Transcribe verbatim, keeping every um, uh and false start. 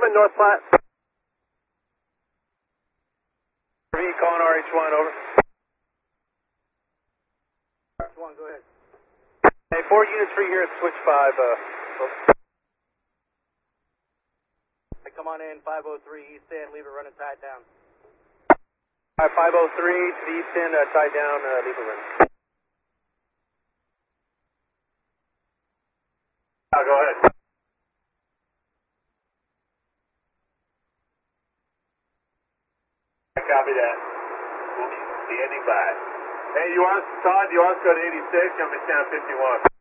Wind, North Platte. V calling R H one, over. R H one, go ahead. Hey, four units free here at switch five. Uh, over. Hey, come on in, five oh three East End, leave it running tied down. Alright, five oh three to the east end, uh, tied down, uh, leave it running. Oh, go ahead. Copy that. We'll be standing by. Hey, you want us, Todd, you want us to go to eighty-six? I'm in town fifty-one.